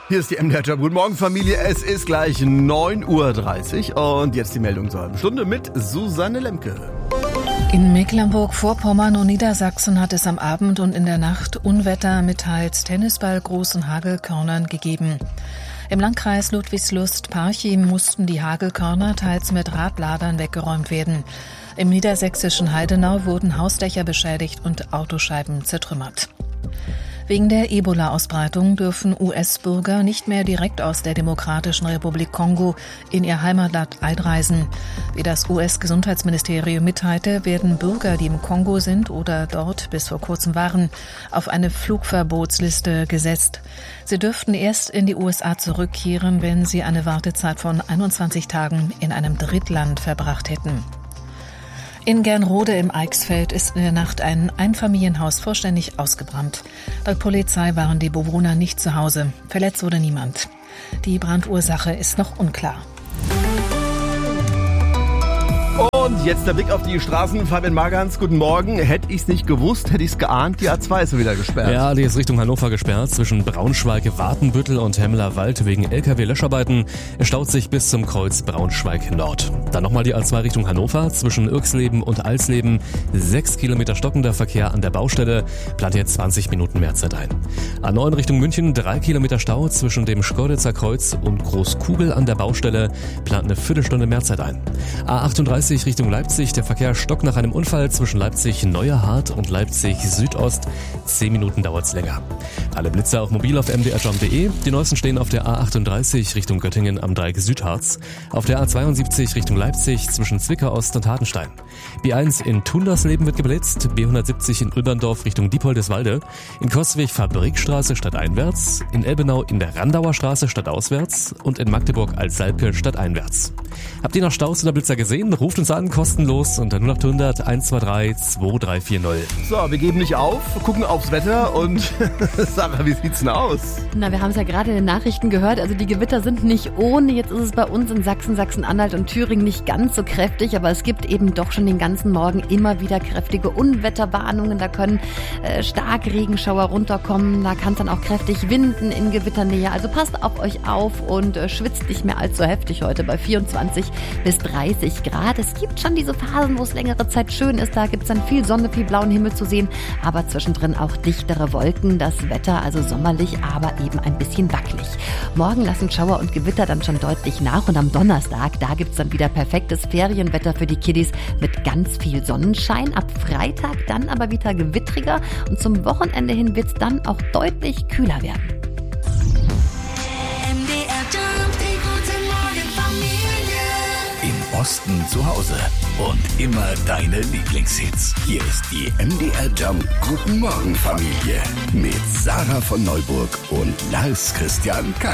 Hier ist die MDR Job. Guten Morgen, Familie. Es ist gleich 9.30 Uhr und jetzt die Meldung zur halben Stunde mit Susanne Lemke. In Mecklenburg-Vorpommern und Niedersachsen hat es am Abend und in der Nacht Unwetter mit teils tennisballgroßen Hagelkörnern gegeben. Im Landkreis Ludwigslust-Parchim mussten die Hagelkörner teils mit Radladern weggeräumt werden. Im niedersächsischen Heidenau wurden Hausdächer beschädigt und Autoscheiben zertrümmert. Wegen der Ebola-Ausbreitung dürfen US-Bürger nicht mehr direkt aus der Demokratischen Republik Kongo in ihr Heimatland einreisen. Wie das US-Gesundheitsministerium mitteilte, werden Bürger, die im Kongo sind oder dort bis vor kurzem waren, auf eine Flugverbotsliste gesetzt. Sie dürften erst in die USA zurückkehren, wenn sie eine Wartezeit von 21 Tagen in einem Drittland verbracht hätten. In Gernrode im Eichsfeld ist in der Nacht ein Einfamilienhaus vollständig ausgebrannt. Laut Polizei waren die Bewohner nicht zu Hause. Verletzt wurde niemand. Die Brandursache ist noch unklar. Und jetzt der Blick auf die Straßen. Fabian Magans, guten Morgen. Hätte ich's nicht gewusst, hätte ich's geahnt. Die A2 ist wieder gesperrt. Ja, die ist Richtung Hannover gesperrt. Zwischen Braunschweig, Wartenbüttel und Hemmelerwald wegen LKW-Löscharbeiten. Es staut sich bis zum Kreuz Braunschweig Nord. Dann nochmal die A2 Richtung Hannover. Zwischen Irxleben und Alsleben 6 Kilometer stockender Verkehr an der Baustelle. Plant jetzt 20 Minuten mehr Zeit ein. A9 Richtung München 3 Kilometer Stau zwischen dem Schkeuditzer Kreuz und Großkugel an der Baustelle. Plant eine Viertelstunde mehr Zeit ein. A38 Richtung Leipzig, der Verkehr stockt nach einem Unfall zwischen Leipzig-Neuerhardt und Leipzig-Südost. 10 Minuten dauert's länger. Alle Blitze auch mobil auf mdrjam.de. Die neuesten stehen auf der A38 Richtung Göttingen am Dreieck Südharz, auf der A72 Richtung Leipzig zwischen Zwickau Ost und Hartenstein. B1 in Tundersleben wird geblitzt, B170 in Ulberndorf Richtung Diepoldeswalde, in Coswig Fabrikstraße stadteinwärts, in Elbenau in der Randauer Straße stadtauswärts und in Magdeburg Altsalpe stadteinwärts. Habt ihr noch Staus oder Blitzer gesehen? Ruft uns an, kostenlos unter 0800 123 2340. So, wir geben nicht auf, gucken aufs Wetter und Sarah, wie sieht's denn aus? Na, wir haben es ja gerade in den Nachrichten gehört, also die Gewitter sind nicht ohne. Jetzt ist es bei uns in Sachsen, Sachsen-Anhalt und Thüringen nicht ganz so kräftig, aber es gibt eben doch schon den ganzen Morgen immer wieder kräftige Unwetterwarnungen. Da können Starkregenschauer runterkommen, da kann es dann auch kräftig winden in Gewitternähe. Also passt auf euch auf und schwitzt nicht mehr allzu heftig heute bei 24 bis 30 Grad. Es gibt schon diese Phasen, wo es längere Zeit schön ist. Da gibt es dann viel Sonne, viel blauen Himmel zu sehen, aber zwischendrin auch dichtere Wolken. Das Wetter also sommerlich, aber eben ein bisschen wackelig. Morgen lassen Schauer und Gewitter dann schon deutlich nach und am Donnerstag, da gibt es dann wieder perfektes Ferienwetter für die Kiddies mit ganz viel Sonnenschein. Ab Freitag dann aber wieder gewittriger und zum Wochenende hin wird es dann auch deutlich kühler werden. Im Osten zu Hause und immer deine Lieblingshits. Hier ist die MDR Jump Guten Morgen Familie mit Sarah von Neuburg und Lars Christian K.